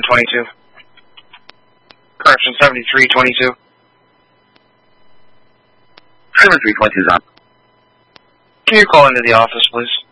722. Correction 7322. 7322 is on. Can you call into the office, please?